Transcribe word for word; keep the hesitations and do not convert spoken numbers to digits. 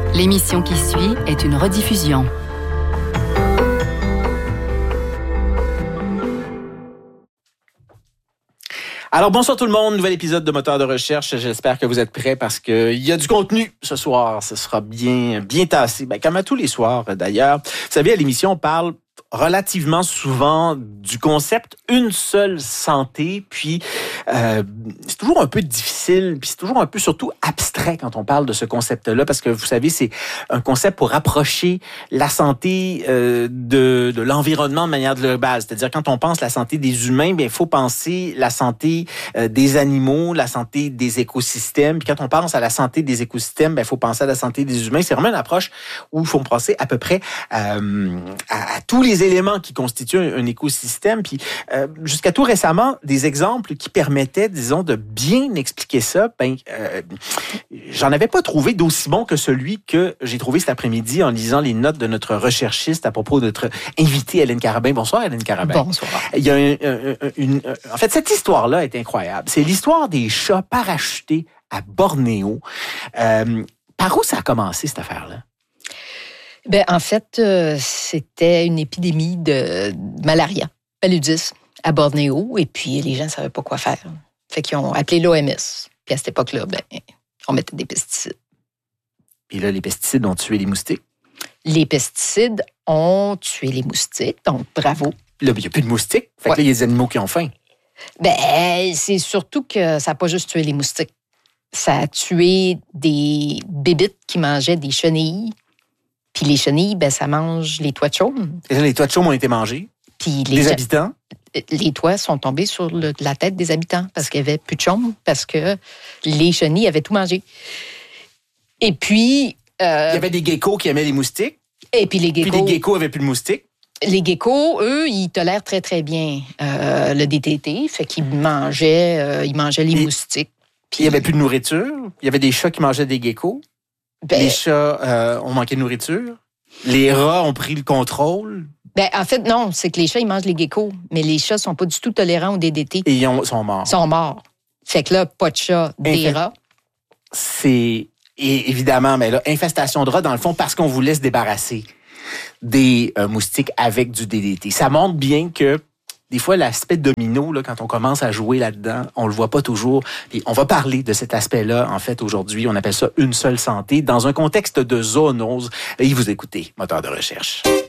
L'émission qui suit est une rediffusion. Alors, bonsoir tout le monde. Nouvel épisode de Moteur de recherche. J'espère que vous êtes prêts parce qu'il y a du contenu ce soir. Ce sera bien, bien tassé. Ben, comme à tous les soirs, d'ailleurs. Vous savez, à l'émission, on parle relativement souvent du concept une seule santé, puis euh, c'est toujours un peu difficile, puis c'est toujours un peu surtout abstrait quand on parle de ce concept-là, parce que vous savez, c'est un concept pour rapprocher la santé euh, de, de l'environnement de manière globale. C'est-à-dire, quand on pense la santé des humains, bien, il faut penser la santé euh, des animaux, la santé des écosystèmes, puis quand on pense à la santé des écosystèmes, bien, il faut penser à la santé des humains. C'est vraiment une approche où il faut penser à peu près euh, à, à tous les les éléments qui constituent un, un écosystème. Puis euh, jusqu'à tout récemment, des exemples qui permettaient, disons, de bien expliquer ça, ben, euh, j'en avais pas trouvé d'aussi bon que celui que j'ai trouvé cet après-midi en lisant les notes de notre recherchiste à propos de notre invitée Hélène Carabin. Bonsoir, Hélène Carabin. Bonsoir. Il y a un, un, un, une, en fait, cette histoire-là est incroyable. C'est l'histoire des chats parachutés à Bornéo. Euh, par où ça a commencé, cette affaire-là? Ben, en fait, euh, c'était une épidémie de malaria, paludisme, à Bornéo, et puis les gens ne savaient pas quoi faire. Fait qu'ils ont appelé l'O M S. Puis à cette époque-là, ben, on mettait des pesticides. Et là, les pesticides ont tué les moustiques? Les pesticides ont tué les moustiques, donc bravo. Là, il n'y a plus de moustiques. Fait que ouais. là, il y a des animaux qui ont faim. Ben, c'est surtout que ça n'a pas juste tué les moustiques. Ça a tué des bébites qui mangeaient des chenilles. Puis les chenilles, ben, ça mange les toits de chaume. Et là, les toits de chaume ont été mangés. Puis les des habitants? Les toits sont tombés sur le, la tête des habitants parce qu'il n'y avait plus de chaume, parce que les chenilles avaient tout mangé. Et puis... Euh, il y avait des geckos qui aimaient les moustiques. Et puis les geckos... Puis les geckos avaient plus de moustiques. Les geckos, eux, ils tolèrent très, très bien euh, le D D T. Fait qu'ils mangeaient, euh, ils mangeaient les Et moustiques. Puis il n'y avait plus de nourriture. Il y avait des chats qui mangeaient des geckos. Ben, les chats euh, ont manqué de nourriture. Les rats ont pris le contrôle. Ben, en fait, non. C'est que les chats, ils mangent les geckos. Mais les chats sont pas du tout tolérants au D D T. Et ils ont, sont morts. Ils sont morts. Fait que là, pas de chats, des fait, rats. C'est... Et évidemment, mais là, infestation de rats, dans le fond, parce qu'on voulait se débarrasser des euh, moustiques avec du D D T. Ça montre bien que des fois, l'aspect domino, là, quand on commence à jouer là-dedans, on le voit pas toujours. Et on va parler de cet aspect-là, en fait, aujourd'hui. On appelle ça une seule santé, dans un contexte de zoonose. Et vous écoutez Moteur de recherche.